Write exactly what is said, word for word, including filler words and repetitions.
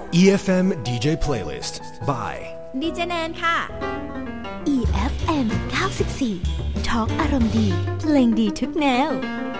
อี เอฟ เอ็ม ดี เจ Playlist by ดี เจ แนนค่ะอี เอฟ เอ็ม เก้าสิบสี่ ทอล์กอารมณ์ดีเพลงดีทุกแนว